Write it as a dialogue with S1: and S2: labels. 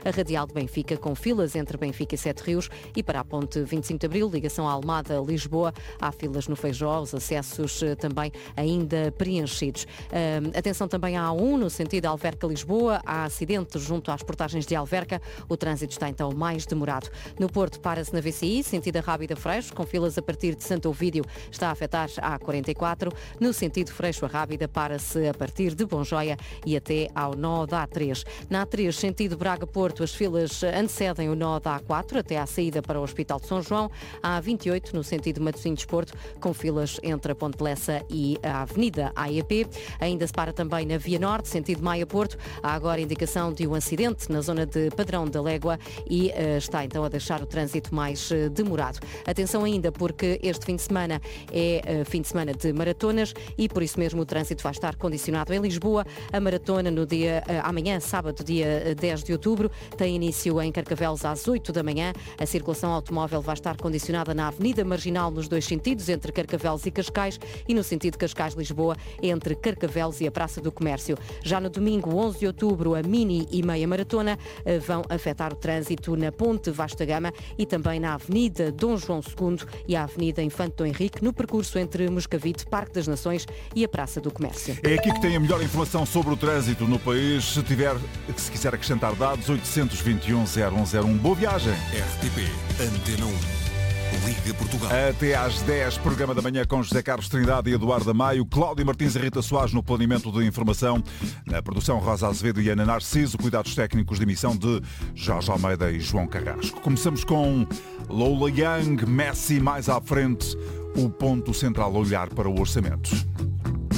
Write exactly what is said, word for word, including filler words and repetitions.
S1: a Radial de Benfica com filas entre Benfica e Sete Rios e para a ponte vinte e cinco de Abril, ligação à Almada-Lisboa, há filas no Feijó, os acessos também ainda preenchidos. Atenção também à A um, no sentido Alverca-Lisboa, há acidente junto às portagens de Alverca, o trânsito está então mais demorado. No Porto, para-se na V C I, sentido Rábida-Freixo, com filas a partir de Santo Ovídio, está a afetar a A quarenta e quatro. No sentido Freixo-Rábida, para-se a partir de Bonjoia e até ao nó da A três. Na A três, sentido Braga-Porto, as filas antecedem o nó da A quatro, até à saída para o Hospital de São João. A A vinte e oito, no sentido Matosinhos-Porto, com filas entre a Ponte Lessa e a Avenida A E P. Ainda se para também na Via Norte, sentido Maia-Porto. Há agora indicação de um acidente na zona de Padrão da Légua e uh, está então a deixar o trânsito mais uh, demorado. Atenção ainda, porque este fim de semana é uh, fim de semana de maratonas e por isso mesmo o trânsito vai estar condicionado em Lisboa. A maratona no dia uh, amanhã, sábado, dia dez de outubro, tem início em Carcavelos às oito da manhã. A circulação automóvel vai estar condicionada na Avenida Marginal nos dois sentidos, entre Carcavelos e Cascais, e no sentido Cascais-Lisboa, entre Carcavelos e a Praça do Comércio. Já no domingo, onze de outubro, a mini e meia maratona uh, vão afetar o trânsito na Ponte Vasta Gama e também na Avenida Dom João segundo e a Avenida Infante Dom Henrique, no percurso entre Moscavide, Parque das Nações e a Praça do Comércio.
S2: É aqui que tem a melhor informação sobre o trânsito no país. Se tiver, se quiser acrescentar dados, oitocentos e vinte e um, zero um zero um. Boa viagem!
S3: R T P Antena um. Liga Portugal.
S2: Até às dez, programa da manhã com José Carlos Trindade e Eduardo Amaio, Cláudio Martins e Rita Soares no planeamento de informação, na produção Rosa Azevedo e Ana Narciso, cuidados técnicos de emissão de Jorge Almeida e João Carrasco. Começamos com Lola Young, Messi mais à frente, o ponto central a olhar para o orçamento.